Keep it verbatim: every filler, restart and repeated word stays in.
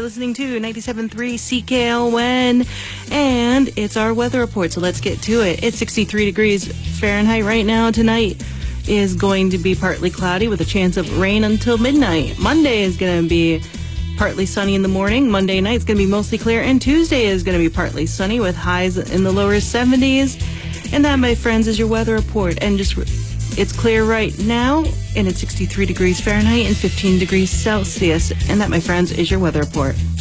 listening to ninety-seven point three C K L N, and it's our weather report, so let's get to it. It's sixty-three degrees Fahrenheit right now. Tonight is going to be partly cloudy with a chance of rain until midnight. Monday is going to be partly sunny in the morning. Monday night is going to be mostly clear, and Tuesday is going to be partly sunny with highs in the lower seventies. And that, my friends, is your weather report. And just it's clear right now, and it's sixty-three degrees Fahrenheit and fifteen degrees Celsius. And that, my friends, is your weather report.